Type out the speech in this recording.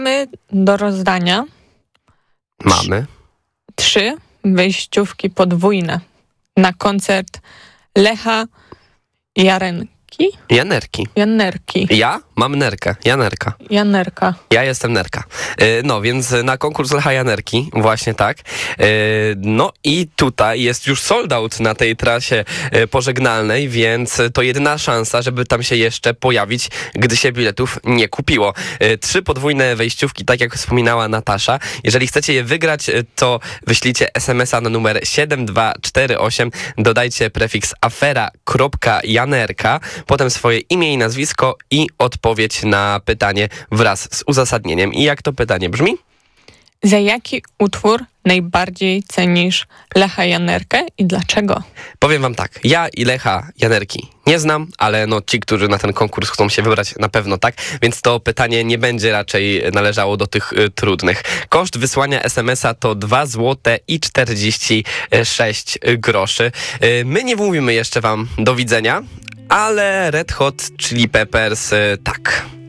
Mamy do rozdania Mamy. 3 wejściówki podwójne na koncert Lecha Janerki. Ja mam Nerkę. Janerka. Ja jestem Nerka. No, więc na konkurs Lecha Janerki, właśnie tak. No i tutaj jest już sold out na tej trasie pożegnalnej, więc to jedyna szansa, żeby tam się jeszcze pojawić, gdy się biletów nie kupiło. 3 podwójne wejściówki, tak jak wspominała Natasza. Jeżeli chcecie je wygrać, to wyślijcie SMS-a na numer 7248, dodajcie prefiks afera.janerka, potem swoje imię i nazwisko i odpowiedź na pytanie wraz z uzasadnieniem. I jak to pytanie brzmi? Za jaki utwór najbardziej cenisz Lecha Janerkę i dlaczego? Powiem wam tak, ja i Lecha Janerki nie znam, ale no ci, którzy na ten konkurs chcą się wybrać, na pewno tak, więc to pytanie nie będzie raczej należało do tych trudnych. Koszt wysłania SMS-a to 2 zł i 46 groszy. My nie mówimy jeszcze wam do widzenia, ale Red Hot Chili Peppers tak.